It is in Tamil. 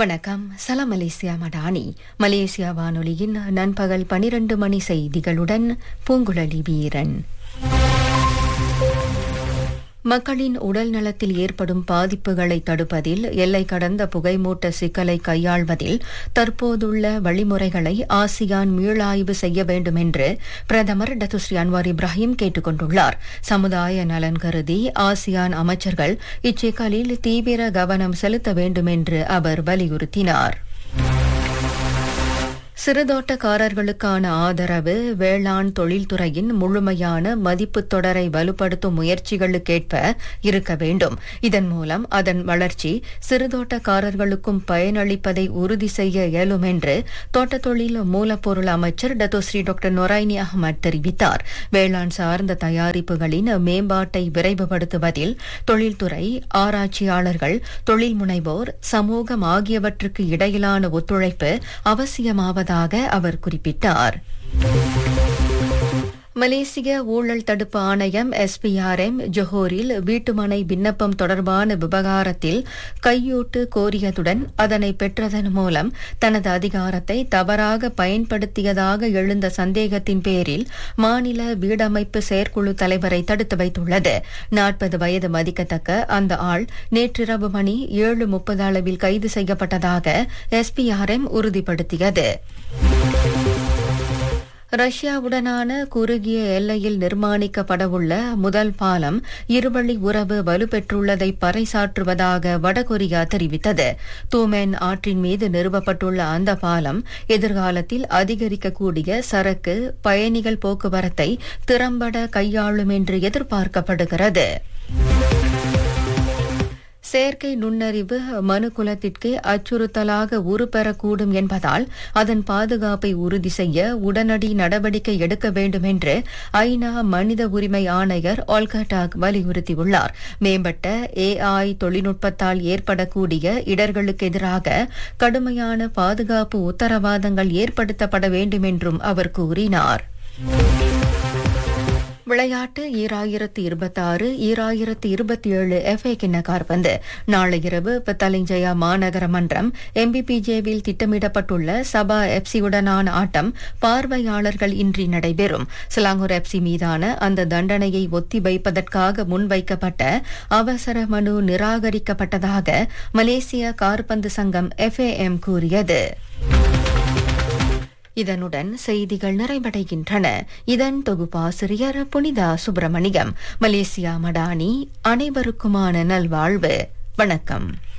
வணக்கம். சலாம் மலேசியா மடானி. மலேசியா வானொலியின் நண்பகல் 12 மணி செய்திகளுடன் பூங்குழலி வீரன். மக்களின் உடல் நலத்தில் ஏற்படும் பாதிப்புகளை தடுப்பதில் எல்லை கடந்த புகைமூட்ட சிக்கலை கையாள்வதில் தற்போதுள்ள வழிமுறைகளை ஆசியான் மீளாய்வு செய்ய வேண்டும் என்று பிரதமர் டத்துஸ்ரீ அன்வார் இப்ராஹிம் கேட்டுக் கொண்டுள்ளார். சமுதாய நலன் கருதி ஆசியான் அமைச்சர்கள் இச்சிக்கலில் தீவிர கவனம் செலுத்த வேண்டும் என்று அவர் வலியுறுத்தினார். சிறுதோட்டக்காரர்களுக்கான ஆதரவு வேளாண் தொழில்துறையின் முழுமையான மதிப்புத் தொடரை வலுப்படுத்தும் முயற்சிகளுக்கேற்ப இருக்க வேண்டும். இதன் மூலம் அதன் வளர்ச்சி சிறுதோட்டக்காரர்களுக்கும் பயனளிப்பதை உறுதி செய்ய இயலும் என்று தோட்டத் தொழில் மூலப்பொருள் அமைச்சர் டத்தோஸ்ரீ டாக்டர் நொரைனி அஹ்மத் தெரிவித்தார். வேளாண் சார்ந்த தயாரிப்புகளின் மேம்பாட்டை விரைவுபடுத்துவதில் தொழில்துறை, ஆராய்ச்சியாளர்கள், தொழில் முனைவோர், சமூகம் ஆகியவற்றுக்கு இடையிலான ஒத்துழைப்பு அவசியமாவதாக அவர் குறிப்பிட்டார். மலேசிய ஊழல் தடுப்பு ஆணையம் SPRM ஜொஹோரில் வீட்டுமனை விண்ணப்பம் தொடர்பான விவகாரத்தில் கையூட்டு கோரியதுடன் அதனை பெற்றதன் மூலம் தனது அதிகாரத்தை தவறாக பயன்படுத்தியதாக எழுந்த சந்தேகத்தின் பேரில் மாநில வீடமைப்பு செயற்குழு தலைவரை தடுத்து வைத்துள்ளது. 40 வயது மதிக்கத்தக்க அந்த ஆள் நேற்றிரவு மணி 7:30 அளவில் கைது செய்யப்பட்டதாக SPRM உறுதிப்படுத்தியது. ரஷ்யாவுடனான குறுகிய எல்லையில் நிர்மாணிக்கப்படவுள்ள முதல் பாலம் இருவழி உறவு வலுப்பெற்றுள்ளதை பறைசாற்றுவதாக வடகொரியா தெரிவித்தது. தூமென் ஆற்றின் மீது நிறுவப்பட்டுள்ள அந்த பாலம் எதிர்காலத்தில் அதிகரிக்கக்கூடிய சரக்கு பயணிகள் போக்குவரத்தை திறம்பட கையாளும் என்று எதிர்பார்க்கப்படுகிறது. செயற்கை நுண்ணறிவு மனுக்குலத்திற்கே அச்சுறுத்தலாக உருப்பெறக்கூடும் என்பதால் அதன் பாதுகாப்பை உறுதி செய்ய உடனடி நடவடிக்கை எடுக்க வேண்டும் என்று ஐநா மனித உரிமை ஆணையர் ஆல்கட்டாக் வலியுறுத்தியுள்ளார். மேம்பட்ட AI தொழில்நுட்பத்தால் ஏற்படக்கூடிய இடர்களுக்கு எதிராக கடுமையான பாதுகாப்பு உத்தரவாதங்கள் ஏற்படுத்தப்பட வேண்டும் என்றும் அவர் கூறினார். விளையாட்டு 2026-2027 FA கிண்ண காற்பந்து நாளை இரவு பத்தலிஞ்சயா மாநகர மன்றம் MBPJவில் திட்டமிடப்பட்டுள்ள சபா FC-உடனான ஆட்டம் பார்வையாளர்கள் இன்றி நடைபெறும். சிலாங்கூர் FC மீதான அந்த தண்டனையை ஒத்திவைப்பதற்காக முன்வைக்கப்பட்ட அவசர மனு நிராகரிக்கப்பட்டதாக மலேசிய காற்பந்து சங்கம் FAM கூறியது. இதனுடன் செய்திகள் நிறைவடைகின்றன. இதன் தொகுப்பாசிரியர் புனிதா சுப்பிரமணியம். மலேசியா மடானி. அனைவருக்குமான நல்வாழ்வு. வணக்கம்.